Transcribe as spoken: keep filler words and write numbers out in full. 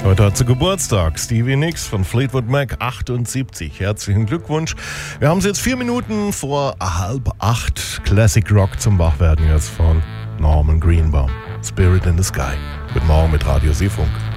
Heute hat sie Geburtstag. Stevie Nicks von Fleetwood Mac, achtundsiebzig. Herzlichen Glückwunsch. Wir haben es jetzt vier Minuten vor halb acht. Classic Rock zum Wachwerden jetzt von Norman Greenbaum. Spirit in the Sky. Guten Morgen mit Radio Seefunk.